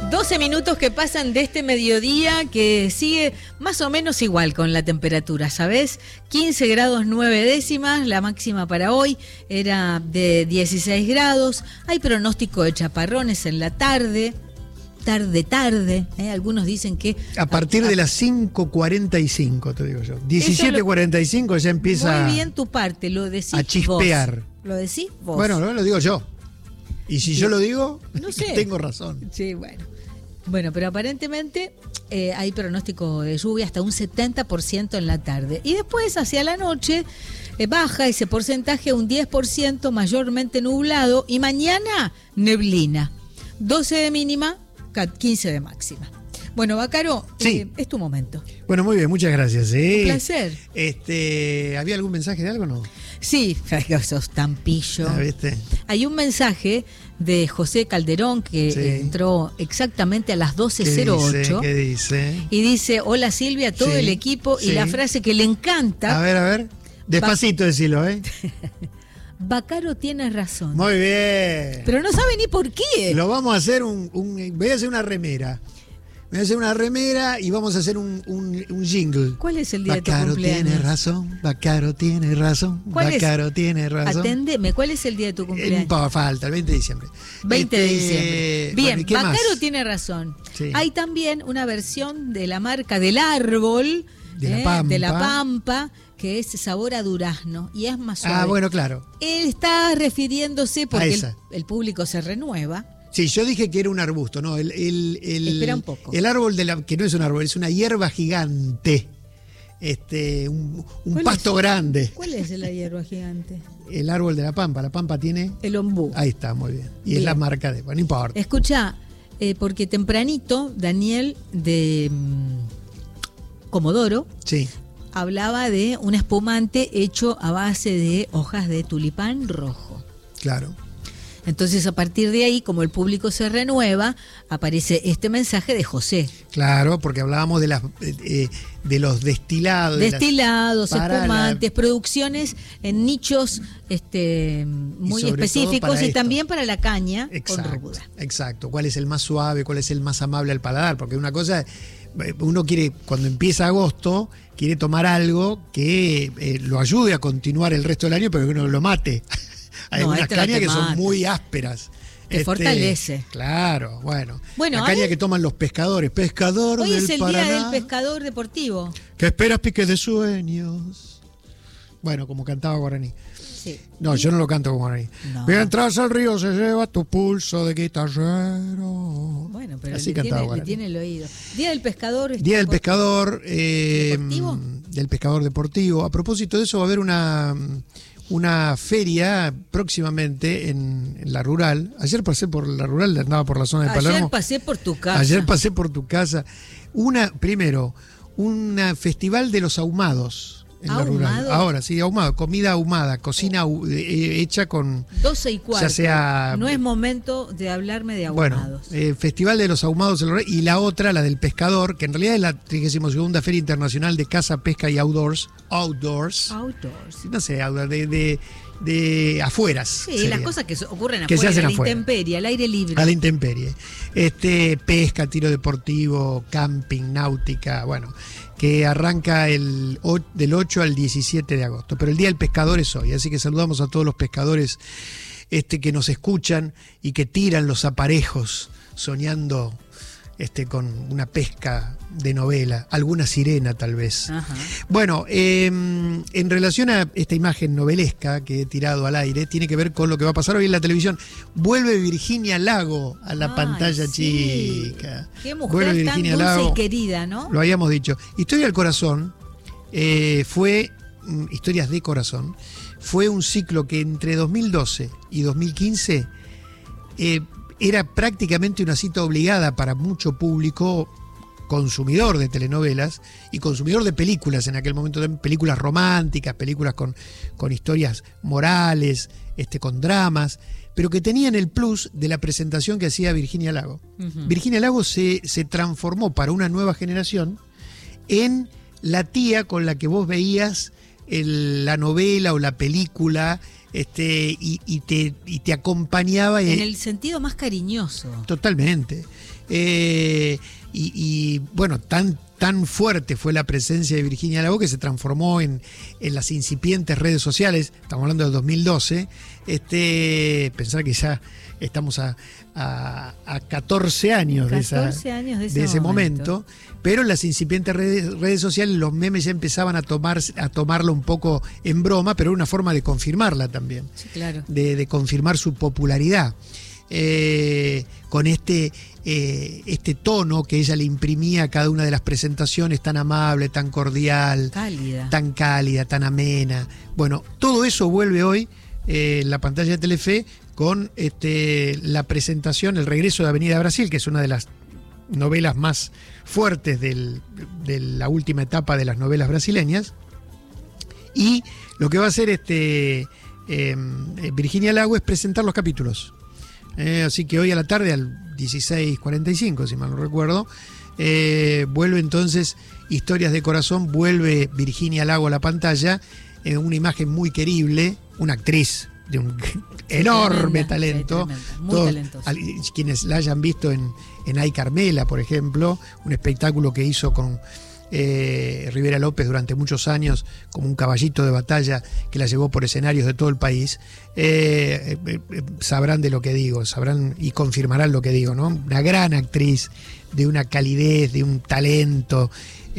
12 minutos que pasan de este mediodía que sigue más o menos igual con la temperatura, ¿sabes? 15 grados 9 décimas, la máxima para hoy era de 16 grados. Hay pronóstico de chaparrones en la tarde. Algunos dicen que... A partir de las 5:45, te digo yo. 17:45 ya empieza... Muy bien tu parte, lo decís a chispear. Vos. ¿Lo decís vos? Bueno, no lo digo yo. Y si yo lo digo, no sé. Tengo razón. Sí, bueno. Bueno, pero aparentemente hay pronóstico de lluvia hasta un 70% en la tarde. Y después, hacia la noche, baja ese porcentaje a un 10%, mayormente nublado. Y mañana, neblina. 12 de mínima, 15 de máxima. Bueno, Bácaro, sí. Es tu momento. Bueno, muy bien, muchas gracias. Un placer. ¿Había algún mensaje de algo o no? Sí, sos tan pillo. ¿Viste? Hay un mensaje de José Calderón que entró exactamente a las 12:08. ¿Qué dice? Y dice, hola Silvia, todo el equipo, y la frase que le encanta. A ver. Despacito decilo, ¿eh? Bácaro tiene razón. Muy bien. Pero no sabe ni por qué. Lo vamos a hacer voy a hacer una remera. Voy a hacer una remera y vamos a hacer un jingle. ¿Cuál es el día de tu cumpleaños? Bácaro tiene razón. Bácaro tiene razón. Aténdeme, ¿cuál es el día de tu cumpleaños? Falta, el 20 de diciembre. 20 de diciembre. Bien, bueno, Bácaro tiene razón. Sí. Hay también una versión de la marca del árbol, de la Pampa, que es sabor a durazno y es más suave. Ah, bueno, claro. Él está refiriéndose porque el público se renueva. Sí, yo dije que era un arbusto, ¿no? Espera un poco. El árbol que no es un árbol, es una hierba gigante. Un pasto grande. ¿Cuál es la hierba gigante? El árbol de la Pampa. La Pampa tiene... El ombú. Ahí está, muy bien. Y es la marca de... Bueno, no importa. Escucha, porque tempranito, Daniel de Comodoro... Sí. Hablaba de un espumante hecho a base de hojas de tulipán rojo. Claro. Entonces, a partir de ahí, como el público se renueva, aparece este mensaje de José. Claro, porque hablábamos de los destilados. Destilados, espumantes, producciones en nichos muy específicos y también para la caña con ruda. Exacto. ¿Cuál es el más suave? ¿Cuál es el más amable al paladar? Porque una cosa... Uno quiere, cuando empieza agosto, quiere tomar algo que lo ayude a continuar el resto del año, pero que no lo mate. Hay unas cañas que son muy ásperas. Te fortalece. Claro, bueno. La caña que toman los pescadores. Pescador hoy del es el Paraná, día del pescador deportivo. Que esperas pique de sueños. Bueno, como cantaba Guaraní. Sí. No, yo no lo canto como Guaraní. No. Mientras el río se lleva tu pulso de guitarrero. Bueno, pero así le tiene el oído. Día del pescador. Día del pescador. ¿Deportivo? Del pescador deportivo. A propósito de eso, va a haber una feria próximamente en la rural. Ayer pasé por la rural, andaba por la zona de Palermo. Ayer pasé por tu casa. Ayer pasé por tu casa. Primero, un festival de los ahumados. En la rural. Ahora, sí, ahumado, comida ahumada, cocina hecha con... 12:15. Ya sea... No es momento de hablarme de ahumados. Bueno, Festival de los Ahumados en la rural, y la otra, la del pescador, que en realidad es la 32ª Feria Internacional de Caza, Pesca y Outdoors. No sé, de afueras. Sí, sería. Las cosas que ocurren que afuera, se hacen a la afuera. Intemperie, al aire libre. A la intemperie. Pesca, tiro deportivo, camping, náutica, bueno, que arranca del 8 al 17 de agosto. Pero el Día del Pescador es hoy, así que saludamos a todos los pescadores que nos escuchan y que tiran los aparejos soñando con una pesca de novela, alguna sirena tal vez. Ajá. Bueno, en relación a esta imagen novelesca que he tirado al aire, tiene que ver con lo que va a pasar hoy en la televisión. Vuelve Virginia Lago a la pantalla chica. Qué mujer tan dulce y querida, ¿no? Lo habíamos dicho. Historia del Corazón fue Historias de Corazón. Fue un ciclo que entre 2012 y 2015 era prácticamente una cita obligada para mucho público consumidor de telenovelas y consumidor de películas en aquel momento, películas románticas, películas con historias morales, con dramas, pero que tenían el plus de la presentación que hacía Virginia Lago. Uh-huh. Virginia Lago se transformó para una nueva generación en la tía con la que vos veías la novela o la película y te acompañaba. En el sentido más cariñoso. Totalmente. Y bueno, tan fuerte fue la presencia de Virginia Lago que se transformó en las incipientes redes sociales. Estamos hablando del 2012. Pensar que ya estamos a 14 años, de ese momento. Pero en las incipientes redes sociales los memes ya empezaban a tomarlo un poco en broma, pero era una forma de confirmarla también. Sí, claro. De confirmar su popularidad. Con este tono que ella le imprimía a cada una de las presentaciones, tan amable, tan cordial, tan cálida, tan amena. Bueno, todo eso vuelve hoy en la pantalla de Telefe con la presentación, el regreso de Avenida Brasil, que es una de las novelas más fuertes de la última etapa de las novelas brasileñas. Y lo que va a hacer Virginia Lago es presentar los capítulos. Así que hoy a la tarde, al 16:45, si mal no recuerdo, vuelve entonces Historias de Corazón, vuelve Virginia Lago a la pantalla, en una imagen muy querible, una actriz de un enorme talento. Muy talentosa. Quienes la hayan visto en Ay Carmela, por ejemplo, un espectáculo que hizo con Rivera López durante muchos años como un caballito de batalla que la llevó por escenarios de todo el país, sabrán de lo que digo, sabrán y confirmarán lo que digo, ¿no? Una gran actriz, de una calidez, de un talento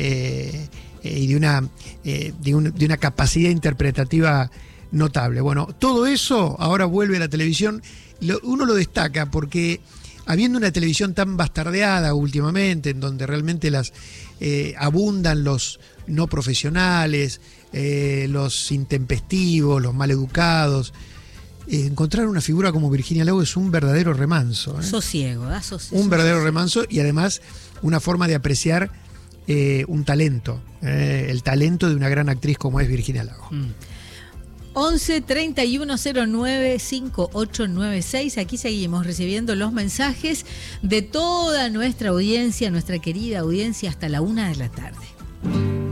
y de una capacidad interpretativa notable. Bueno, todo eso ahora vuelve a la televisión. Uno lo destaca porque, habiendo una televisión tan bastardeada últimamente, en donde realmente abundan los no profesionales, los intempestivos, los maleducados, encontrar una figura como Virginia Lago es un verdadero remanso. Sosiego, da sosiego. Un verdadero remanso, y además una forma de apreciar un talento, el talento de una gran actriz como es Virginia Lago. 11 3109 5896. Aquí seguimos recibiendo los mensajes de toda nuestra audiencia, nuestra querida audiencia, hasta la 1 de la tarde.